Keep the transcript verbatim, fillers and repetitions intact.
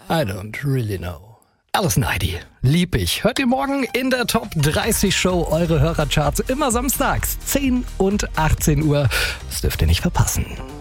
I don't really know. Alison Heidi, lieb ich. Hört ihr morgen in der Top dreißig Show eure Hörercharts immer samstags, zehn und achtzehn Uhr. Das dürft ihr nicht verpassen.